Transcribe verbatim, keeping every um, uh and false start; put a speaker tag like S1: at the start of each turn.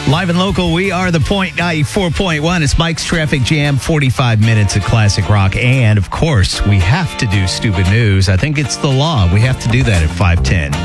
S1: Live and local, we are the Point ninety-four point one. It's Mike's Traffic Jam, forty-five minutes of classic rock. And, of course, we have to do stupid news. I think it's the law. We have to do that at five ten.